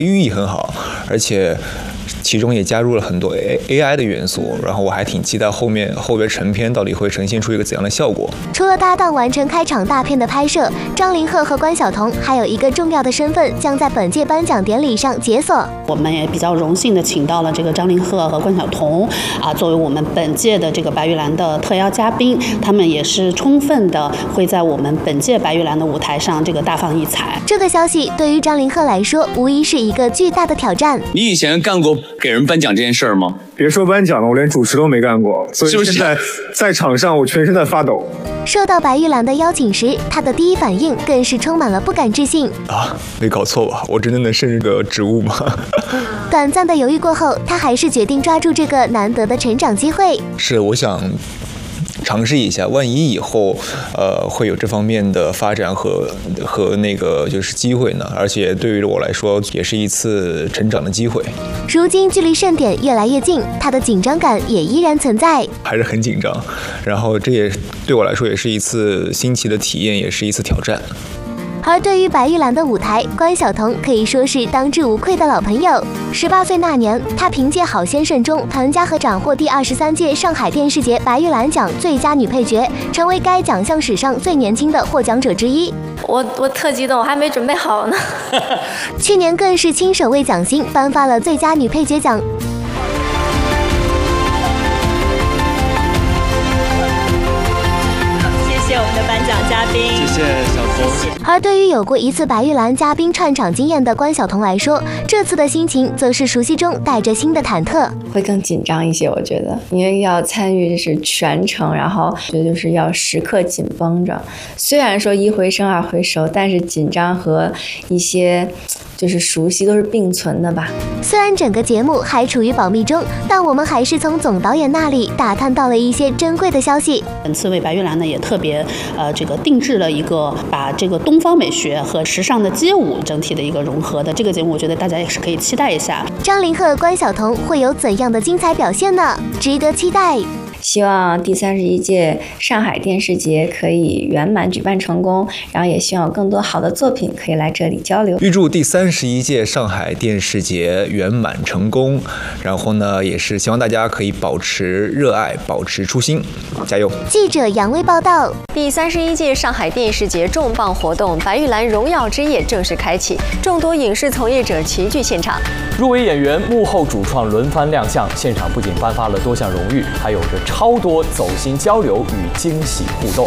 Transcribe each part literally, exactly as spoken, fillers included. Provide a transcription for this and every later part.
寓意很好，而且其中也加入了很多 A I 的元素，然后我还挺期待后面后边成片到底会呈现出一个怎样的效果。 除了搭档完成开场大片的拍摄，张凌赫和关晓彤还有一个重要的身份将在本届颁奖典礼上解锁。 我们也比较荣幸的请到了这个张凌赫和关晓彤啊，作为我们本届的这个白玉兰的特邀嘉宾，他们也是充分的会在我们本届白玉兰的舞台上这个大放异彩。 这个消息对于张凌赫来说，无疑是一个巨大的挑战。 你以前干过给人颁奖这件事儿吗？ 别说颁奖了，我连主持都没干过，所以现在在场上我全身在发抖。 收到白玉兰的邀请时，他的第一反应更是充满了不敢置信啊！没搞错吧？我真的能胜任这个职务吗？ 短暂的犹豫过后，他还是决定抓住这个难得的成长机会。 是，我想尝试一下，万一以后呃会有这方面的发展和和那个就是机会呢？而且对于我来说，也是一次成长的机会。 如今距离盛典越来越近，他的紧张感也依然存在， 还是很紧张。然后这也对我来说也是一次新奇的体验，也是一次挑战。 而对于白玉兰的舞台，关晓彤可以说是当之无愧的老朋友。十八岁那年，她凭借《好先生》中唐家河斩获第二十三届上海电视节白玉兰奖最佳女配角，成为该奖项史上最年轻的获奖者之一。 我我特激动，我还没准备好呢。 去年更是亲手为蒋欣颁发了最佳女配角奖。 谢谢我们的颁奖嘉宾， 谢谢小峰。 而对于有过一次白玉兰嘉宾串场经验的关晓彤来说，这次的心情则是熟悉中带着新的忐忑， 会更紧张一些。我觉得，因为要参与是全程，然后觉得就是要时刻紧绷着。虽然说一回生二回熟，但是紧张和一些就是熟悉都是并存的吧。 虽然整个节目还处于保密中，但我们还是从总导演那里打探到了一些珍贵的消息。 本次为白玉兰呢也特别呃这个定制了一个把这个东方美学和时尚的街舞整体的一个融合的这个节目，我觉得大家也是可以期待一下。 张凌赫、关晓彤会有怎样的精彩表现呢？值得期待。 希望第三十一届上海电视节可以圆满举办成功，然后也希望有更多好的作品可以来这里交流。 预祝第三十一届上海电视节圆满成功，然后呢，也是希望大家可以保持热爱，保持初心，加油！ 记者杨威报道。 第三十一届上海电视节重磅活动“白玉兰荣耀之夜”正式开启，众多影视从业者齐聚现场。 入围演员、幕后主创轮番亮相，现场不仅颁发了多项荣誉，还有着超多走心交流与惊喜互动。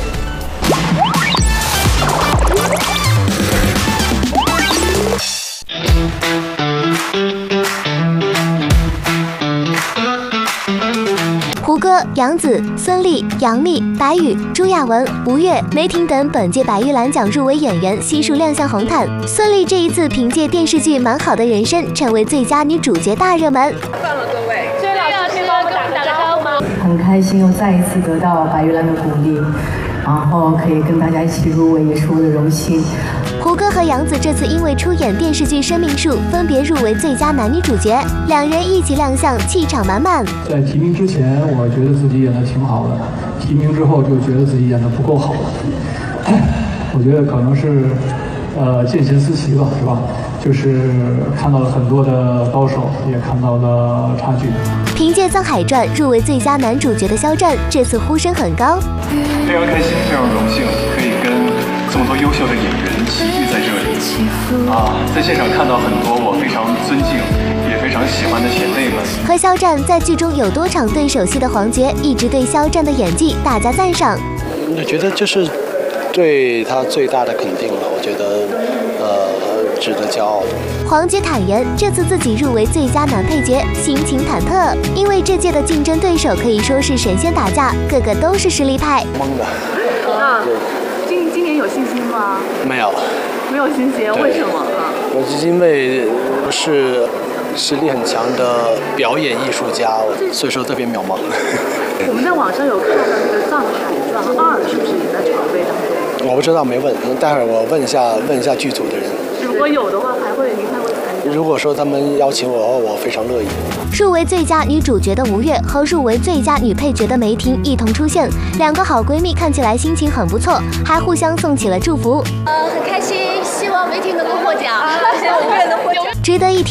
胡歌、杨紫、孙俪、杨幂、白宇、朱亚文、吴越、梅婷等本届白玉兰奖入围演员悉数亮相红毯。孙俪这一次凭借电视剧《蛮好的人生》成为最佳女主角大热门。 算了，各位，所以老师可以帮我们打个招呼吗？ 很开心又再一次得到白玉兰的鼓励，然后可以跟大家一起入围，也是我的荣幸。 胡歌和杨紫这次因为出演电视剧《生命树》，分别入围最佳男女主角，两人一起亮相，气场满满。 在提名之前，我觉得自己演得挺好的；提名之后，就觉得自己演得不够好了。我觉得可能是，呃，见贤思齐吧，是吧？就是看到了很多的高手，也看到了差距。 凭借《藏海传》入围最佳男主角的肖战，这次呼声很高。 非常开心，非常荣幸可以跟这么多优秀的演员齐聚在这里啊！在现场看到很多我非常尊敬也非常喜欢的前辈们。 和肖战在剧中有多场对手戏的黄觉，一直对肖战的演技大加赞赏。 我觉得这是对他最大的肯定了，我觉得呃值得骄傲。 黄觉坦言，这次自己入围最佳男配角，心情忐忑，因为这届的竞争对手可以说是神仙打架，个个都是实力派。 懵的。 啊，今今年有信心吗？ 没有。 没有信心，为什么啊？ 我是因为是实力很强的表演艺术家，所以说特别渺茫。 我们在网上有看到那个《藏海传二》，是不是也在筹备当中？ 我不知道，没问，待会儿我问一下问一下剧组的人。 如果有的话，还会您还会参加？ 如果说他们邀请我的话，我非常乐意。 入围最佳女主角的吴越和入围最佳女配角的梅婷一同出现，两个好闺蜜看起来心情很不错，还互相送起了祝福。 呃，很开心，希望梅婷能够获奖， 希望吴越能获奖。 值得一提。